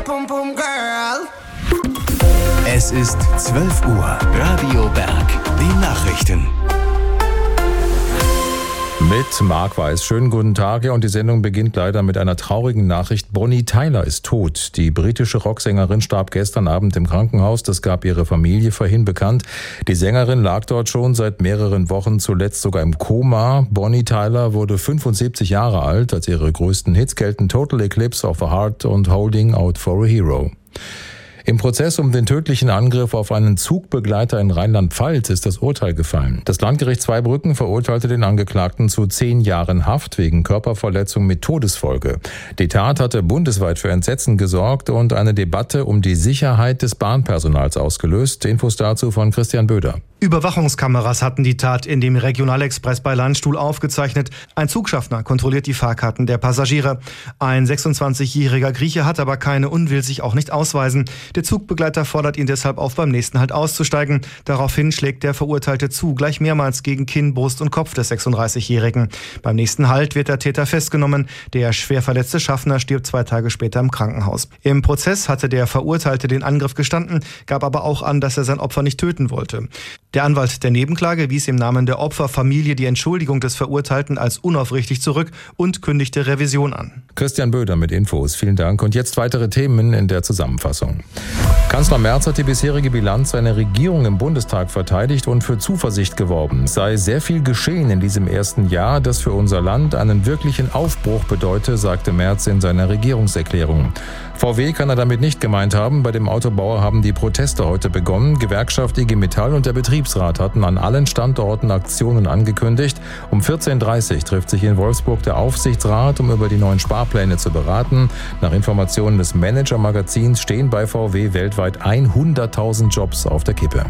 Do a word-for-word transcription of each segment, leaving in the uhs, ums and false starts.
pum pum girl. Es ist zwölf Uhr. Radio Berg. Die Nachrichten. Mit Marc Weiß. Schönen guten Tag. Ja, und die Sendung beginnt leider mit einer traurigen Nachricht. Bonnie Tyler ist tot. Die britische Rocksängerin starb gestern Abend im Krankenhaus. Das gab ihre Familie vorhin bekannt. Die Sängerin lag dort schon seit mehreren Wochen, zuletzt sogar im Koma. Bonnie Tyler wurde fünfundsiebzig Jahre alt. Als ihre größten Hits gelten Total Eclipse of the Heart und Holding Out for a Hero. Im Prozess um den tödlichen Angriff auf einen Zugbegleiter in Rheinland-Pfalz ist das Urteil gefallen. Das Landgericht Zweibrücken verurteilte den Angeklagten zu zehn Jahren Haft wegen Körperverletzung mit Todesfolge. Die Tat hatte bundesweit für Entsetzen gesorgt und eine Debatte um die Sicherheit des Bahnpersonals ausgelöst. Infos dazu von Christian Böder. Überwachungskameras hatten die Tat in dem Regionalexpress bei Landstuhl aufgezeichnet. Ein Zugschaffner kontrolliert die Fahrkarten der Passagiere. Ein sechsundzwanzigjähriger Grieche hat aber keine und will sich auch nicht ausweisen. Der Zugbegleiter fordert ihn deshalb auf, beim nächsten Halt auszusteigen. Daraufhin schlägt der Verurteilte zu, gleich mehrmals gegen Kinn, Brust und Kopf des sechsunddreißigjährigen. Beim nächsten Halt wird der Täter festgenommen. Der schwer verletzte Schaffner stirbt zwei Tage später im Krankenhaus. Im Prozess hatte der Verurteilte den Angriff gestanden, gab aber auch an, dass er sein Opfer nicht töten wollte. Der Anwalt der Nebenklage wies im Namen der Opferfamilie die Entschuldigung des Verurteilten als unaufrichtig zurück und kündigte Revision an. Christian Böder mit Infos. Vielen Dank. Und jetzt weitere Themen in der Zusammenfassung. Kanzler Merz hat die bisherige Bilanz seiner Regierung im Bundestag verteidigt und für Zuversicht geworben. Es sei sehr viel geschehen in diesem ersten Jahr, das für unser Land einen wirklichen Aufbruch bedeute, sagte Merz in seiner Regierungserklärung. V W kann er damit nicht gemeint haben. Bei dem Autobauer haben die Proteste heute begonnen. Gewerkschaft I G Metall und der Betriebsrat hatten an allen Standorten Aktionen angekündigt. Um vierzehn Uhr dreißig trifft sich in Wolfsburg der Aufsichtsrat, um über die neuen Sparpläne zu beraten. Nach Informationen des Manager-Magazins stehen bei V W weltweit hunderttausend Jobs auf der Kippe.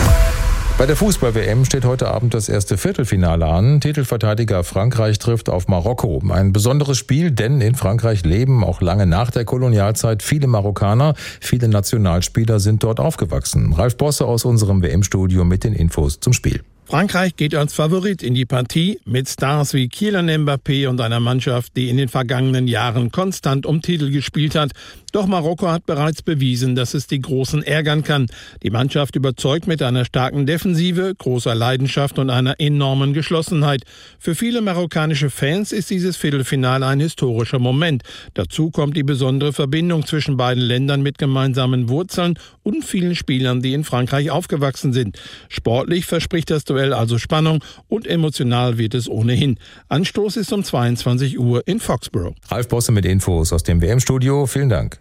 Bei der Fußball-W M steht heute Abend das erste Viertelfinale an. Titelverteidiger Frankreich trifft auf Marokko. Ein besonderes Spiel, denn in Frankreich leben auch lange nach der Kolonialzeit viele Marokkaner. Viele Nationalspieler sind dort aufgewachsen. Ralf Bosse aus unserem W M-Studio mit den Infos zum Spiel. Frankreich geht als Favorit in die Partie mit Stars wie Kylian Mbappé und einer Mannschaft, die in den vergangenen Jahren konstant um Titel gespielt hat. Doch Marokko hat bereits bewiesen, dass es die Großen ärgern kann. Die Mannschaft überzeugt mit einer starken Defensive, großer Leidenschaft und einer enormen Geschlossenheit. Für viele marokkanische Fans ist dieses Viertelfinale ein historischer Moment. Dazu kommt die besondere Verbindung zwischen beiden Ländern mit gemeinsamen Wurzeln und vielen Spielern, die in Frankreich aufgewachsen sind. Sportlich verspricht das Duell also Spannung und emotional wird es ohnehin. Anstoß ist um zweiundzwanzig Uhr in Foxborough. Ralf Bosse mit Infos aus dem W M-Studio. Vielen Dank.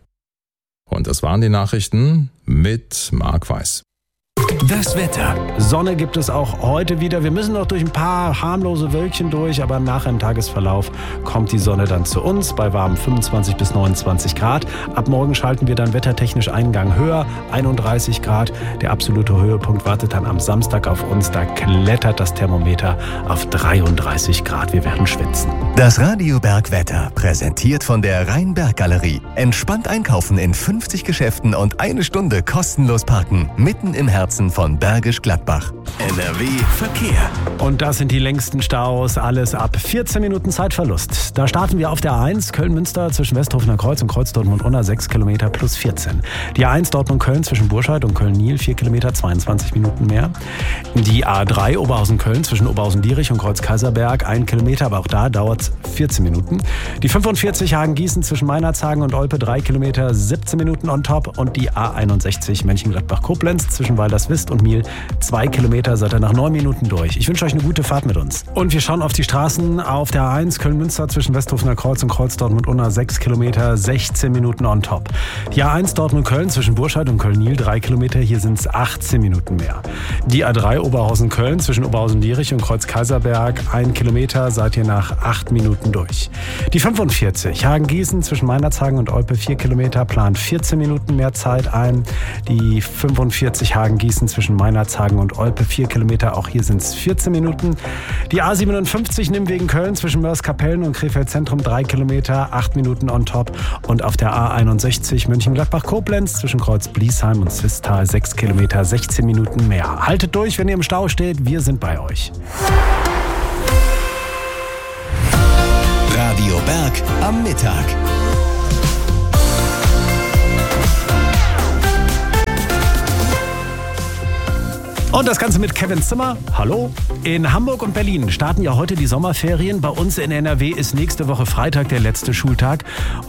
Und das waren die Nachrichten mit Marc Weiß. Das Wetter. Sonne gibt es auch heute wieder. Wir müssen noch durch ein paar harmlose Wölkchen durch, aber nach im Tagesverlauf kommt die Sonne dann zu uns bei warmen fünfundzwanzig bis neunundzwanzig Grad. Ab morgen schalten wir dann wettertechnisch einen Gang höher, einunddreißig Grad. Der absolute Höhepunkt wartet dann am Samstag auf uns. Da klettert das Thermometer auf dreiunddreißig Grad. Wir werden schwitzen. Das Radio Berg Wetter, präsentiert von der Rhein-Berg-Galerie. Entspannt einkaufen in fünfzig Geschäften und eine Stunde kostenlos parken, mitten im Herzen von Bergisch Gladbach. N R W Verkehr. Und das sind die längsten Staus, alles ab vierzehn Minuten Zeitverlust. Da starten wir auf der A eins Köln-Münster zwischen Westhofener Kreuz und Kreuz Dortmund-Unna, sechs Kilometer plus vierzehn. Die A eins Dortmund-Köln zwischen Burscheid und Köln-Nil, vier Kilometer, zweiundzwanzig Minuten mehr. Die A drei Oberhausen-Köln zwischen Oberhausen-Dierich und Kreuz-Kaiserberg, ein Kilometer, aber auch da dauert es vierzehn Minuten. Die fünfundvierzig Hagen-Gießen zwischen Meinerzhagen und Olpe, drei Kilometer, siebzehn Minuten on top. Und die A einundsechzig Mönchengladbach-Koblenz zwischen Walderswist und Miel, zwei Kilometer, seid ihr nach neun Minuten durch. Ich wünsche euch eine gute Fahrt mit uns. Und wir schauen auf die Straßen auf der A eins Köln-Münster zwischen Westhofener Kreuz und Kreuz Dortmund-Unna, sechs Kilometer, sechzehn Minuten on top. Die A eins Dortmund-Köln zwischen Burscheid und Köln-Nil, drei Kilometer, hier sind es achtzehn Minuten mehr. Die A drei Oberhausen-Köln zwischen Oberhausen-Dierich und Kreuz-Kaiserberg, ein Kilometer, seid ihr nach acht Minuten durch. Die fünfundvierzig Hagen-Gießen zwischen Meinerzhagen und Olpe, vier Kilometer, plant vierzehn Minuten mehr Zeit ein. Die fünfundvierzig Hagen-Gießen zwischen Meinerzhagen und Olpe, vier Kilometer, auch hier sind es vierzehn Minuten. Die A siebenundfünfzig Nimwegen-Köln zwischen Mörs-Kapellen und Krefeld-Zentrum, drei Kilometer, acht Minuten on top. Und auf der A einundsechzig Mönchengladbach-Koblenz zwischen Kreuz-Bliesheim und Swisttal, sechs Kilometer, sechzehn Minuten mehr. Haltet durch, wenn ihr im Stau steht, wir sind bei euch. Radio Berg am Mittag. Und das Ganze mit Kevin Zimmer. Hallo. In Hamburg und Berlin starten ja heute die Sommerferien. Bei uns in N R W ist nächste Woche Freitag der letzte Schultag.